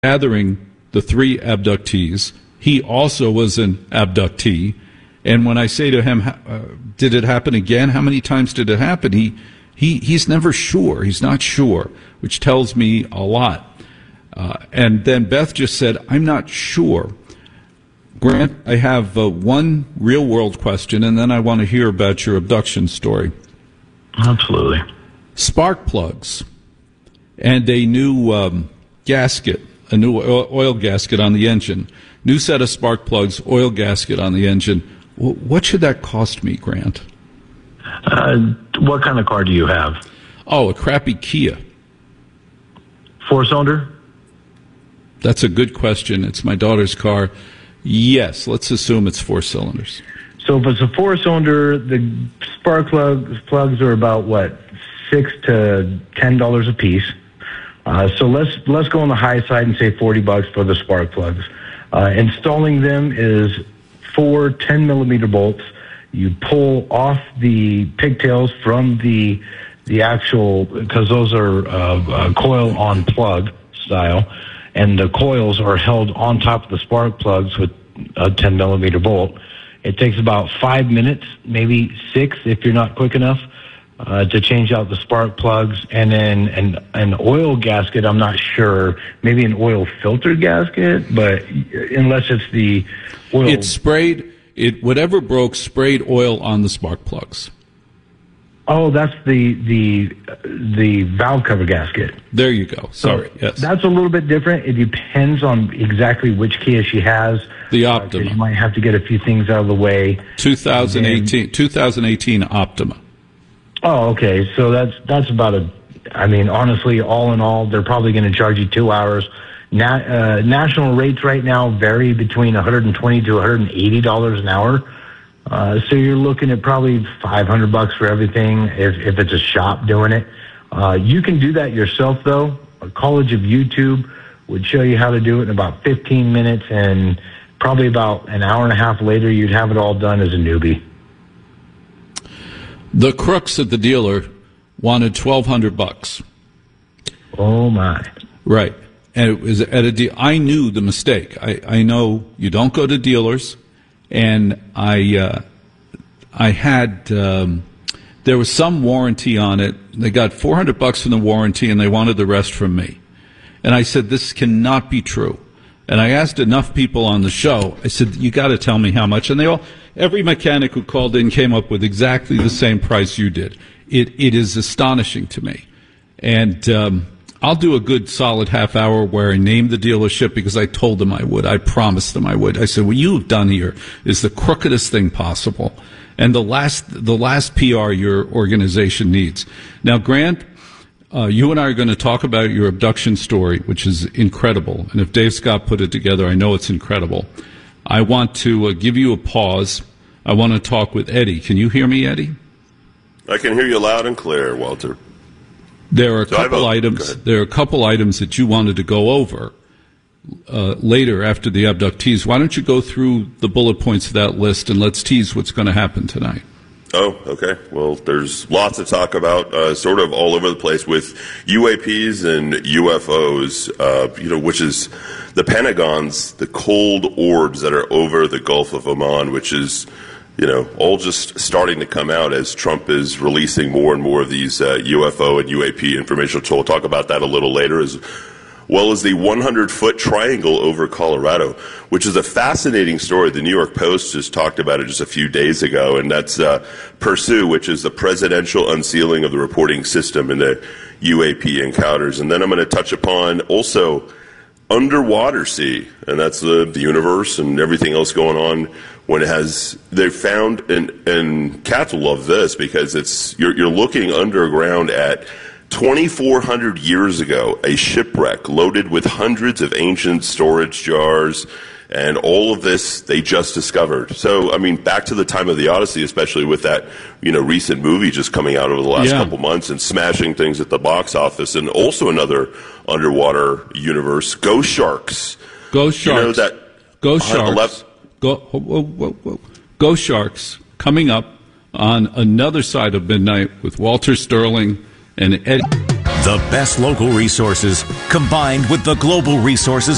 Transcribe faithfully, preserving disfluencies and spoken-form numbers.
gathering the three abductees. He also was an abductee. And when I say to him, uh, did it happen again? How many times did it happen? He, he, he's never sure. He's not sure, which tells me a lot. Uh, and then Beth just said, I'm not sure. Grant, I have uh, one real-world question, and then I want to hear about your abduction story. Absolutely. Spark plugs and a new um, gasket, a new oil, oil gasket on the engine. New set of spark plugs, oil gasket on the engine. W- what should that cost me, Grant? Uh, what kind of car do you have? Oh, a crappy Kia. Four-cylinder? That's a good question. It's my daughter's car. Yes, let's assume it's four cylinders. So if it's a four-cylinder, the spark plugs, plugs are about, what, six to ten dollars a piece. Uh, so let's let's go on the high side and say forty bucks for the spark plugs. Uh, installing them is four ten millimeter bolts. You pull off the pigtails from the the actual, because those are uh, uh, coil on plug style, and the coils are held on top of the spark plugs with a ten millimeter bolt. It takes about five minutes, maybe six if you're not quick enough, uh, to change out the spark plugs. And then an, an oil gasket, I'm not sure, maybe an oil filter gasket, but unless it's the oil. It sprayed, it whatever broke sprayed oil on the spark plugs. Oh, that's the the the valve cover gasket. There you go. Sorry. So yes. That's a little bit different. It depends on exactly which Kia she has. The Optima. Uh, you might have to get a few things out of the way. twenty eighteen, twenty eighteen Optima. Oh, okay. So that's that's about a. I mean, honestly, all in all, they're probably going to charge you two hours. Na- uh, national rates right now vary between one hundred twenty to one hundred eighty dollars an hour. Uh, so you're looking at probably five hundred bucks for everything if, if it's a shop doing it. Uh, you can do that yourself, though. A College of YouTube would show you how to do it in about fifteen minutes, and probably about an hour and a half later, you'd have it all done as a newbie. The crooks at the dealer wanted twelve hundred bucks. Oh, my. Right. And it was at a deal. I knew the mistake. I, I know you don't go to dealers. And I, uh, I had, um, there was some warranty on it. They got four hundred bucks from the warranty, and they wanted the rest from me. And I said, this cannot be true. And I asked enough people on the show. I said, you got to tell me how much. And they all, every mechanic who called in came up with exactly the same price you did. It, it is astonishing to me. And, um, I'll do a good solid half hour where I name the dealership because I told them I would. I promised them I would. I said, what you've done here is the crookedest thing possible and the last the last P R your organization needs. Now, Grant, uh, you and I are going to talk about your abduction story, which is incredible. And if Dave Scott put it together, I know it's incredible. I want to uh, give you a pause. I want to talk with Eddie. Can you hear me, Eddie? I can hear you loud and clear, Walter. There are a so couple items. There are a couple items that you wanted to go over uh, later after the abductees. Why don't you go through the bullet points of that list and let's tease what's going to happen tonight? Oh, okay. Well, there's lots to talk about, uh, sort of all over the place with U A Ps and U F Os. Uh, you know, which is the Pentagon's the cold orbs that are over the Gulf of Oman, which is. You know, all just starting to come out as Trump is releasing more and more of these uh, U F O and U A P information. So we'll talk about that a little later, as well as the hundred foot triangle over Colorado, which is a fascinating story. The New York Post just talked about it just a few days ago, and that's uh, PURSUE, which is the presidential unsealing of the reporting system in the U A P encounters. And then I'm going to touch upon also underwater sea, and that's the, the universe and everything else going on. When it has, they found, and, and cats will love this because it's you're, you're looking underground at twenty-four hundred years ago, a shipwreck loaded with hundreds of ancient storage jars, and all of this they just discovered. So, I mean, back to the time of the Odyssey, especially with that, you know, recent movie just coming out over the last yeah. couple months and smashing things at the box office, and also another underwater universe, Ghost Sharks. Ghost Sharks. You know that Ghost Sharks. Go, whoa, whoa, whoa. Ghost Sharks coming up on another side of midnight with Walter Sterling and Eddie. The best local resources combined with the global resources